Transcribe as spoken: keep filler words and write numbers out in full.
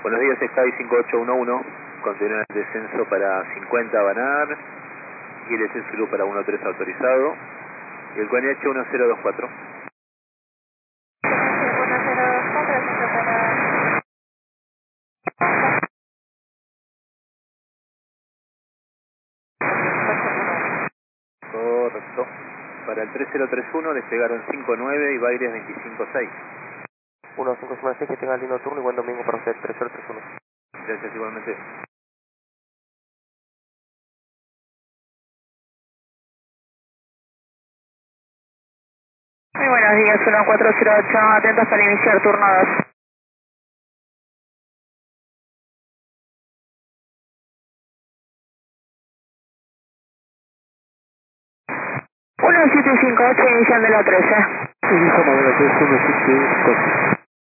Buenos días, Sky cinco ocho uno uno, continúa el descenso para cincuenta Banar, y el descenso Zulu para uno tres autorizado, y el Coñache uno cero dos cuatro. Correcto. Para el tres cero tres uno despegaron cinco nueve y Baires veinticinco seis. uno cinco seis, que tenga lindo turno y buen domingo para usted, tres cero tres uno. Gracias igualmente. Muy buenos días, uno cuatro cero ocho, atentos para iniciar turno dos. uno siete cinco ocho, iniciando la trece. Iniciando la trece, uno siete cinco ocho.